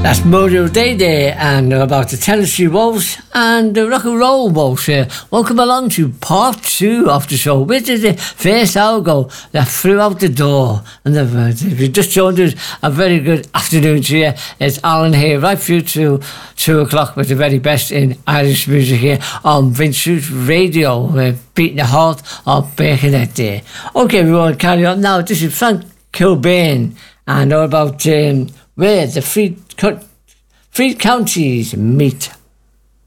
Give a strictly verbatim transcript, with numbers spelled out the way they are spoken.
That's Mojo Day Day and about the Tennessee Waltz and the Rock and Roll Waltz. Uh, welcome along to part two of the show. Which is the first hour ago that flew out the door. And uh, if you just joined us, a very good afternoon to you. It's Alan here, right through to two o'clock with the very best in Irish music here on Vince's Radio, uh, beating the heart of Birkenhead Day. Okay, we want to carry on now. This is Frank Kilbane and all about um, where the free, co- free counties meet.